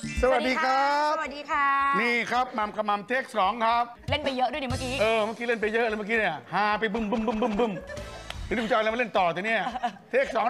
สวัสดีครับสวัสดีค่ะนี่ครับมัมขมัมเทค2ครับเล่นไปเยอะด้วยดิเมื่อกี้เมื่อกี้เล่นไปเยอะเลยเมื่อกี้เนี่ยฮาไปบึ้มบึ้มบึ้มบึ้มบึ้มนี่ดูจะเอาอะไรมาเล่นต่อทีเนี่ยเทค2